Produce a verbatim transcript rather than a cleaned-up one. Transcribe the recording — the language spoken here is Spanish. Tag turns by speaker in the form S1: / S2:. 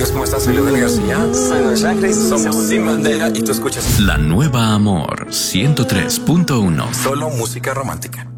S1: amigos, ¿cómo estás? Soy Leonel García. Soy Noel Shackley. Somos Sin Bandera y tú escuchas
S2: La Nueva Amor ciento tres punto uno.
S1: Solo música romántica.